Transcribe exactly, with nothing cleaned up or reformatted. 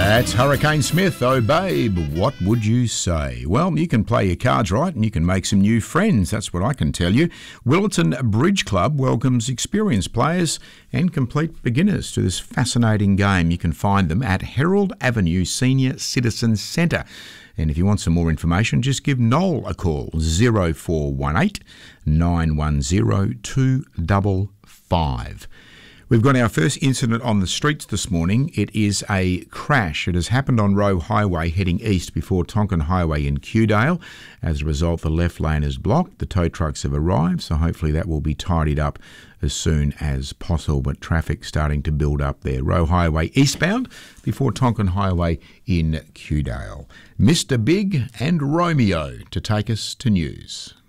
That's Hurricane Smith. Oh, babe, what would you say? Well, you can play your cards right and you can make some new friends. That's what I can tell you. Willetton Bridge Club welcomes experienced players and complete beginners to this fascinating game. You can find them at Herald Avenue Senior Citizen Centre. And if you want some more information, just give Noel a call, zero four one eight, nine one zero, two five five. We've got our first incident on the streets this morning. It is a crash. It has happened on Roe Highway heading east before Tonkin Highway in Kewdale. As a result, the left lane is blocked. The tow trucks have arrived, so hopefully that will be tidied up as soon as possible. But traffic starting to build up there. Roe Highway eastbound before Tonkin Highway in Kewdale. Mister Big and Romeo to take us to news.